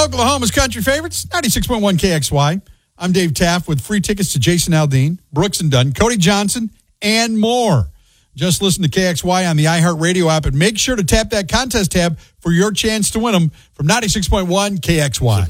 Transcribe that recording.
Oklahoma's country favorites, 96.1 KXY. I'm Dave Taft with free tickets to Jason Aldean, Brooks and Dunn, Cody Johnson, and more. Just listen to KXY on the iHeartRadio app and make sure to tap that contest tab for your chance to win them from 96.1 KXY.